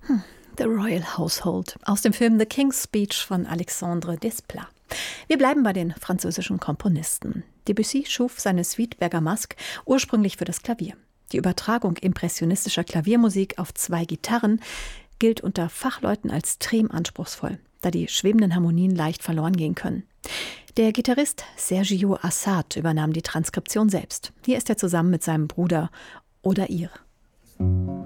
The Royal Household aus dem Film The King's Speech von Alexandre Desplat. Wir bleiben bei den französischen Komponisten. Debussy schuf seine Suite Bergamasque ursprünglich für das Klavier. Die Übertragung impressionistischer Klaviermusik auf 2 Gitarren gilt unter Fachleuten als extrem anspruchsvoll, da die schwebenden Harmonien leicht verloren gehen können. Der Gitarrist Sergio Assad übernahm die Transkription selbst. Hier ist er zusammen mit seinem Bruder Odair.